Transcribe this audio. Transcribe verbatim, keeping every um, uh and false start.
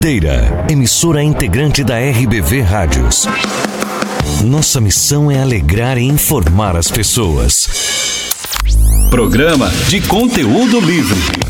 Teira, emissora integrante da R B V Rádios. Nossa missão é alegrar e informar as pessoas. Programa de conteúdo livre.